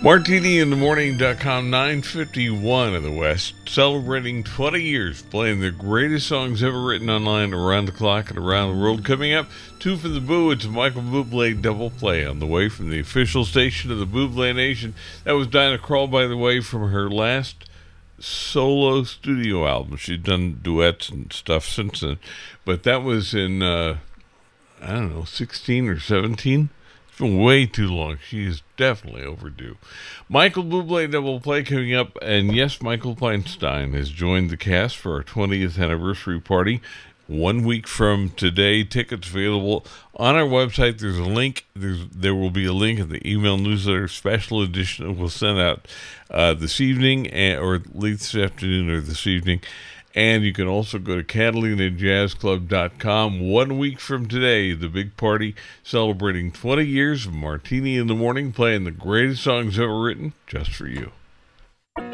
MartiniInTheMorning.com, 9:51 in the West, celebrating 20 years, playing the greatest songs ever written online around the clock and around the world. Coming up, Two for the Boo, it's a Michael Bublé double play on the way from the official station of the Bublé Nation. That was Dinah Krall, by the way, from her last solo studio album. She's done duets and stuff since then, but that was in, 16 or 17? It's been way too long. She is definitely overdue. Michael Bublé double play coming up, and yes, Michael Feinstein has joined the cast for our 20th anniversary party 1 week from today. Tickets available on our website. There's a link. There will be a link in the email newsletter special edition that we'll send out this evening, or late this afternoon or this evening. And you can also go to CatalinaJazzClub.com. 1 week from today, the big party celebrating 20 years of Martini in the Morning, playing the greatest songs ever written just for you.